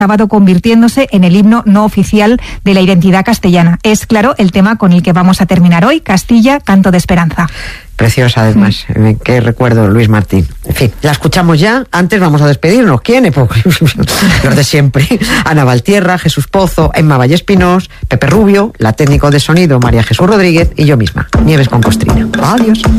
sábado convirtiéndose en el himno no oficial de la identidad castellana. Es, claro, el tema con el que vamos a terminar hoy, Castilla, canto de esperanza. Preciosa, además. Qué recuerdo, Luis Martín. En fin, la escuchamos ya. Antes vamos a despedirnos. ¿Quiénes? Pues, los de siempre. Ana Valtierra, Jesús Pozo, Emma Vallespinós, Pepe Rubio, la técnico de sonido María Jesús Rodríguez y yo misma, Nieves con Costrina. Adiós.